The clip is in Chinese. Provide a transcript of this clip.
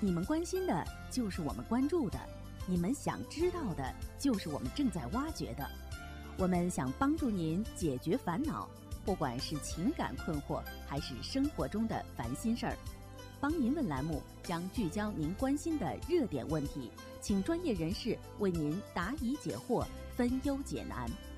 你们关心的就是我们关注的，你们想知道的就是我们正在挖掘的。我们想帮助您解决烦恼，不管是情感困惑还是生活中的烦心事儿。帮您问栏目将聚焦您关心的热点问题，请专业人士为您答疑解惑，分忧解难。